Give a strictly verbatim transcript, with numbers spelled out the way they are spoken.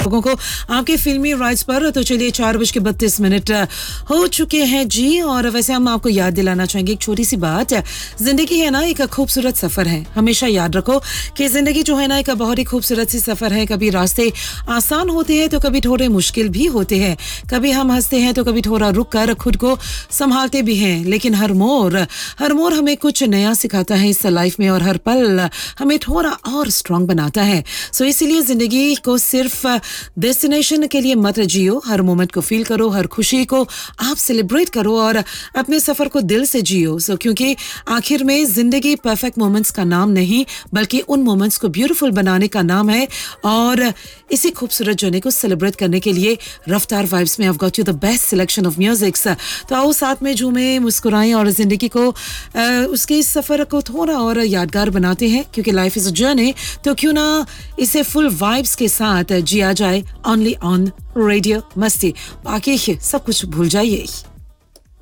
लोगों को आपके फिल्मी राइट्स पर। तो चलिए चार बज के बत्तीस मिनट हो चुके हैं जी। और वैसे हम आपको याद दिलाना चाहेंगे एक छोटी सी बात। जिंदगी है ना एक खूबसूरत सफर है। हमेशा याद रखो कि जिंदगी जो है ना एक बहुत ही खूबसूरत सी सफर है। कभी रास्ते आसान होते हैं तो कभी थोड़े मुश्किल भी होते हैं। कभी हम हंसते हैं तो कभी थोड़ा रुक कर खुद को संभालते भी हैं। लेकिन हर मोड़ हर मोड़ हमें कुछ नया सिखाता है इस लाइफ में, और हर पल हमें थोड़ा और स्ट्रांग बनाता है। सो इसीलिए जिंदगी को सिर्फ डेस्टिनेशन के लिए मत जियो। हर मोमेंट को फील करो, हर खुशी को आप सेलिब्रेट करो और अपने सफर को दिल से जियो। सो क्योंकि आखिर में जिंदगी परफेक्ट मोमेंट्स का नाम नहीं बल्कि उन मोमेंट्स को ब्यूटीफुल बनाने का नाम है। और इसी खूबसूरत जर्नी को सेलिब्रेट करने के लिए रफ्तार वाइब्स में I have got you the best selection of musics. तो आओ साथ में झूमें, मुस्कुराएं और जिंदगी को आ, उसके इस सफर को थोड़ा और यादगार बनाते हैं। क्योंकि लाइफ इज अ जर्नी, तो क्यों ना इसे फुल वाइब्स के साथ जिया जाए ओनली ऑन रेडियो मस्ती। बाकी सब कुछ भूल जाइए।